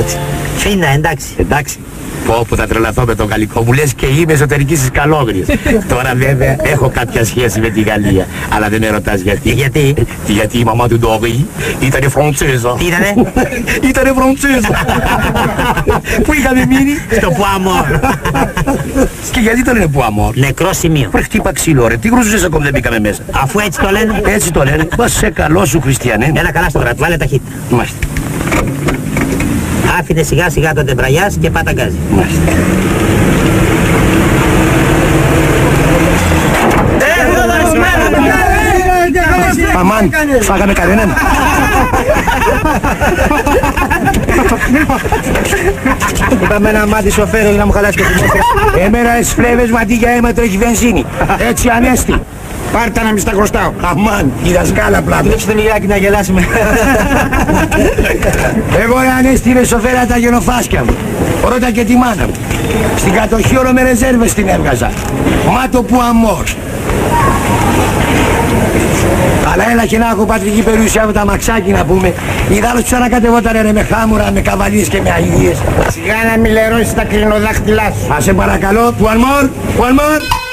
Έτσι. Φίνα, εντάξει. Εντάξει. Πω που θα τρελαθώ με τον γαλλικό μου, λες και είμαι εσωτερική στις Καλόγριες. Τώρα βέβαια έχω κάποια σχέση με τη Γαλλία, αλλά δεν με ρωτάς γιατί. Γιατί η μαμά του Ντόρι ήτανε Φροντσέζα. Τι ήτανε? Ήτανε Φροντσέζα. Πού είχαμε μείνει? Στο Πουαμόρ. Και γιατί το λένε Πουαμόρ? Νεκρό σημείο. Βρε χτύπα ξύλο ρε, τι γρουζούσες ακόμη δεν μπήκαμε μέσα. Αφού έτσι το λένε. Έτσι το λένε. Μα σε καλό σου Χριστιανέ. Έλα καλά στο γράτ, βάλε ταχύτητα. Μάλιστα. Άφηνε σιγά σιγά τον τεμπραγιάς και πάτα γκάζι. Μάλιστα. Αμάν, φάγαμε κανέναν. Είπαμε ένα μάτι σοφέρ να μου χαλάσει και τη μόχρα. Εμένα τις φλέβες μου αντί για αίμα τρέχει βενζίνη. Έτσι ανέστη. Πάρτα να μη στα χρωστάω. Αμάν, η δασκάλα πλάτη. Ρίξτε το λιγάκι να γελάσουμε. Εγώ ανέστη είμαι σοφέρα τα γενοφάσκια μου. Ρώτα και τη μάνα μου. Στην κατοχή όλο με ρεζέρβες την έβγαζα. Μα το Πουαμόρ. Αλλά έλα και να έχω πατρική περιουσία από τα μαξάκι να πούμε. Ιδάλλως ξανακατεβότανε ρε με χάμουρα, με καβαλίες και με αγγλίες. Σιγά να μη λερώσεις τα κλινοδάχτυλά σου. Α, σε παρακαλώ, Πουαμόρ, Πουαμόρ.